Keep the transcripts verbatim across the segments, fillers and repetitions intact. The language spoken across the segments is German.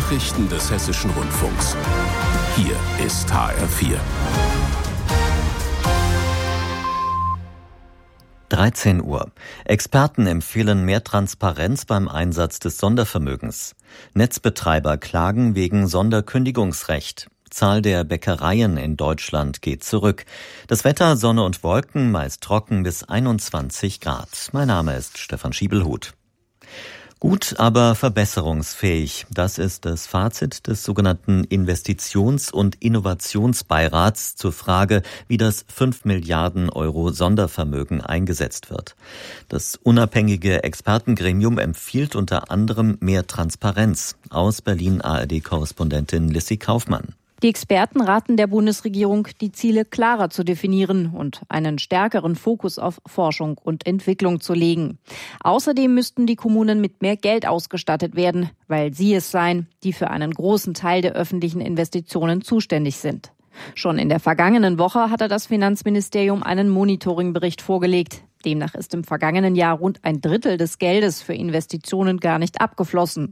Nachrichten des Hessischen Rundfunks. Hier ist H R vier. dreizehn Uhr. Experten empfehlen mehr Transparenz beim Einsatz des Sondervermögens. Netzbetreiber klagen wegen Sonderkündigungsrecht. Zahl der Bäckereien in Deutschland geht zurück. Das Wetter, Sonne und Wolken, meist trocken bis einundzwanzig Grad. Mein Name ist Stefan Schiebelhut. Gut, aber verbesserungsfähig. Das ist das Fazit des sogenannten Investitions- und Innovationsbeirats zur Frage, wie das fünf Milliarden Euro Sondervermögen eingesetzt wird. Das unabhängige Expertengremium empfiehlt unter anderem mehr Transparenz. Aus Berlin A R D-Korrespondentin Lissy Kaufmann. Die Experten raten der Bundesregierung, die Ziele klarer zu definieren und einen stärkeren Fokus auf Forschung und Entwicklung zu legen. Außerdem müssten die Kommunen mit mehr Geld ausgestattet werden, weil sie es seien, die für einen großen Teil der öffentlichen Investitionen zuständig sind. Schon in der vergangenen Woche hatte das Finanzministerium einen Monitoringbericht vorgelegt. Demnach ist im vergangenen Jahr rund ein Drittel des Geldes für Investitionen gar nicht abgeflossen.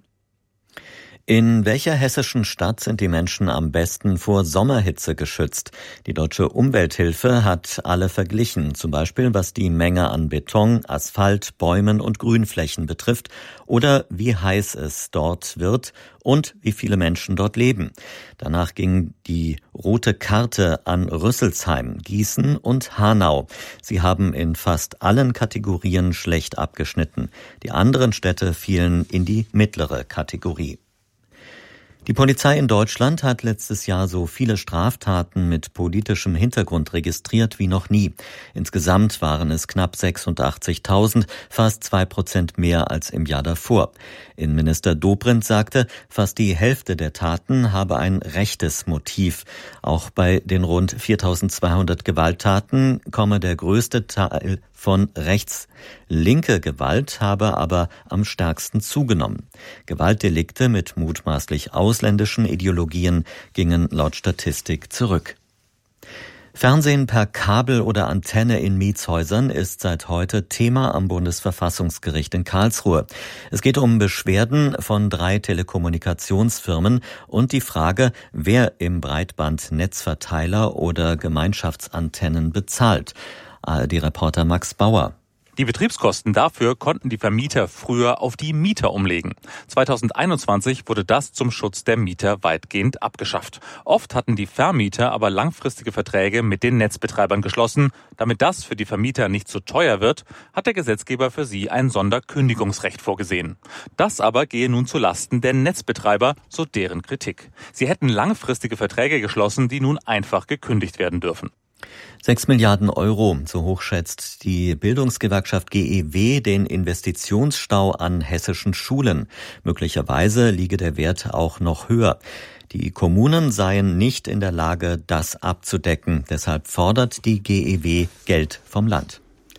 In welcher hessischen Stadt sind die Menschen am besten vor Sommerhitze geschützt? Die Deutsche Umwelthilfe hat alle verglichen, zum Beispiel was die Menge an Beton, Asphalt, Bäumen und Grünflächen betrifft oder wie heiß es dort wird und wie viele Menschen dort leben. Danach ging die rote Karte an Rüsselsheim, Gießen und Hanau. Sie haben in fast allen Kategorien schlecht abgeschnitten. Die anderen Städte fielen in die mittlere Kategorie. Die Polizei in Deutschland hat letztes Jahr so viele Straftaten mit politischem Hintergrund registriert wie noch nie. Insgesamt waren es knapp sechsundachtzigtausend, fast zwei Prozent mehr als im Jahr davor. Innenminister Dobrindt sagte, fast die Hälfte der Taten habe ein rechtes Motiv. Auch bei den rund viertausendzweihundert Gewalttaten komme der größte Teil von rechts. Linke Gewalt habe aber am stärksten zugenommen. Gewaltdelikte mit mutmaßlich ausländischen Ideologien gingen laut Statistik zurück. Fernsehen per Kabel oder Antenne in Mietshäusern ist seit heute Thema am Bundesverfassungsgericht in Karlsruhe. Es geht um Beschwerden von drei Telekommunikationsfirmen und die Frage, wer im Breitbandnetzverteiler oder Gemeinschaftsantennen bezahlt. A R D-Reporter Max Bauer. Die Betriebskosten dafür konnten die Vermieter früher auf die Mieter umlegen. zweitausendeinundzwanzig wurde das zum Schutz der Mieter weitgehend abgeschafft. Oft hatten die Vermieter aber langfristige Verträge mit den Netzbetreibern geschlossen. Damit das für die Vermieter nicht zu teuer wird, hat der Gesetzgeber für sie ein Sonderkündigungsrecht vorgesehen. Das aber gehe nun zu Lasten der Netzbetreiber, so deren Kritik. Sie hätten langfristige Verträge geschlossen, die nun einfach gekündigt werden dürfen. Sechs Milliarden Euro, so hoch schätzt die Bildungsgewerkschaft G E W den Investitionsstau an hessischen Schulen. Möglicherweise liege der Wert auch noch höher. Die Kommunen seien nicht in der Lage, das abzudecken. Deshalb fordert die G E W Geld vom Land.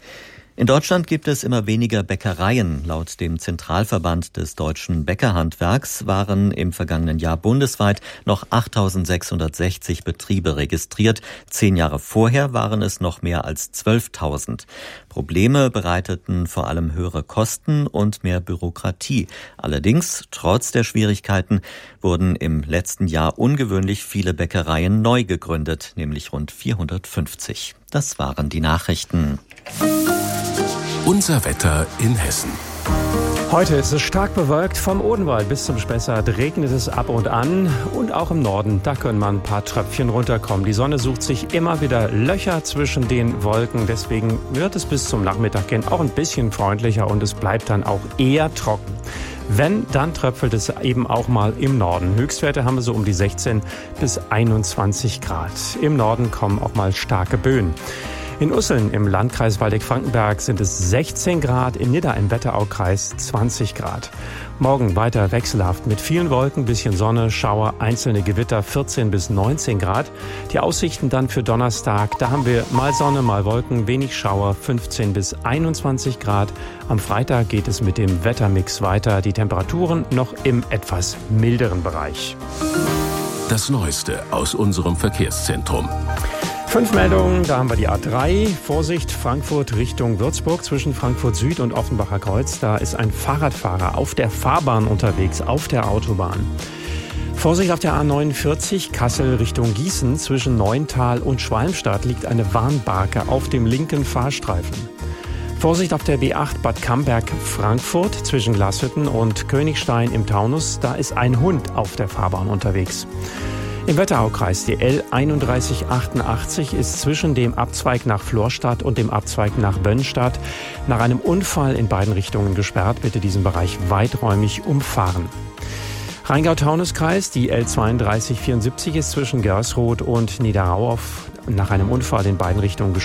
In Deutschland gibt es immer weniger Bäckereien. Laut dem Zentralverband des deutschen Bäckerhandwerks waren im vergangenen Jahr bundesweit noch achttausendsechshundertsechzig Betriebe registriert. Zehn Jahre vorher waren es noch mehr als zwölftausend. Probleme bereiteten vor allem höhere Kosten und mehr Bürokratie. Allerdings, trotz der Schwierigkeiten, wurden im letzten Jahr ungewöhnlich viele Bäckereien neu gegründet, nämlich rund vierhundertfünfzig. Das waren die Nachrichten. Unser Wetter in Hessen. Heute ist es stark bewölkt. Vom Odenwald bis zum Spessart regnet es ab und an. Und auch im Norden, da können mal ein paar Tröpfchen runterkommen. Die Sonne sucht sich immer wieder Löcher zwischen den Wolken. Deswegen wird es bis zum Nachmittag gehen auch ein bisschen freundlicher und es bleibt dann auch eher trocken. Wenn, dann tröpfelt es eben auch mal im Norden. Höchstwerte haben wir so um die sechzehn bis einundzwanzig Grad. Im Norden kommen auch mal starke Böen. In Usseln im Landkreis Waldeck-Frankenberg sind es sechzehn Grad, in Nidda im Wetteraukreis zwanzig Grad. Morgen weiter wechselhaft mit vielen Wolken, bisschen Sonne, Schauer, einzelne Gewitter, vierzehn bis neunzehn Grad. Die Aussichten dann für Donnerstag, da haben wir mal Sonne, mal Wolken, wenig Schauer, fünfzehn bis einundzwanzig Grad. Am Freitag geht es mit dem Wettermix weiter, die Temperaturen noch im etwas milderen Bereich. Das Neueste aus unserem Verkehrszentrum. Fünf Meldungen, da haben wir die A drei. Vorsicht, Frankfurt Richtung Würzburg zwischen Frankfurt Süd und Offenbacher Kreuz. Da ist ein Fahrradfahrer auf der Fahrbahn unterwegs, auf der Autobahn. Vorsicht auf der A neunundvierzig Kassel Richtung Gießen. Zwischen Neuntal und Schwalmstadt liegt eine Warnbarke auf dem linken Fahrstreifen. Vorsicht auf der B acht Bad Camberg-Frankfurt zwischen Glashütten und Königstein im Taunus. Da ist ein Hund auf der Fahrbahn unterwegs. Im Wetteraukreis die L einunddreißig achtundachtzig ist zwischen dem Abzweig nach Florstadt und dem Abzweig nach Bönnstadt nach einem Unfall in beiden Richtungen gesperrt. Bitte diesen Bereich weiträumig umfahren. Rheingau-Taunus-Kreis, die L zweiunddreißig vierundsiebzig ist zwischen Gersroth und Niederauhof nach einem Unfall in beiden Richtungen gesperrt.